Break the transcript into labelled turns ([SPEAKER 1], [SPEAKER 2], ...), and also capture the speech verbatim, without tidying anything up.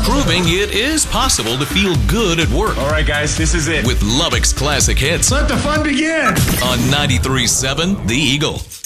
[SPEAKER 1] proving it is possible to feel good at work.
[SPEAKER 2] All right, guys, this is it.
[SPEAKER 1] With Lubbock's classic hits
[SPEAKER 2] Let the fun begin.
[SPEAKER 1] on ninety-three point seven The Eagle.